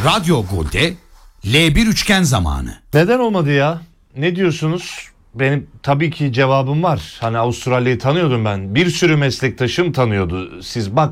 Radyo Gol'de L1 üçgen zamanı. Neden olmadı ya? Ne diyorsunuz? Benim tabii ki cevabım var. Hani Avustralya'yı tanıyordum ben. Bir sürü meslektaşım tanıyordu. Siz